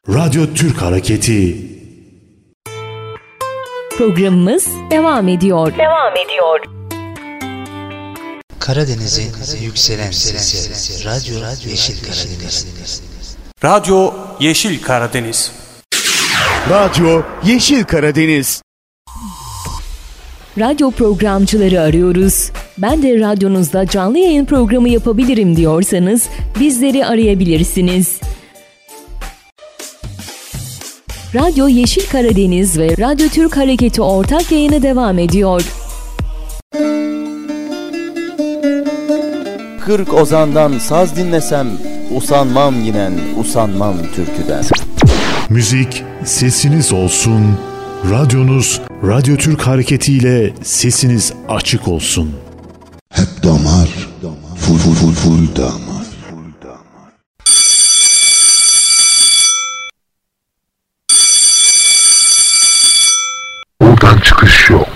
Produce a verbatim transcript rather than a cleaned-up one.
Radyo Türk Hareketi. Programımız devam ediyor. Devam ediyor. Karadeniz'in yükselen sesi. Radyo Yeşil Karadeniz. Radyo Yeşil Karadeniz. Radyo Yeşil Karadeniz. Radyo programcıları arıyoruz. Ben de radyonuzda canlı yayın programı yapabilirim diyorsanız bizleri arayabilirsiniz. Radyo Yeşil Karadeniz ve Radyo Türk Hareketi ortak yayını devam ediyor. Kırk ozandan saz dinlesem, usanmam yinen, usanmam türküden. Müzik sesiniz olsun. Radyonuz Radyo Türk Hareketi ile sesiniz açık olsun. Hep damar, full full full full damar. Buradan çıkış yok.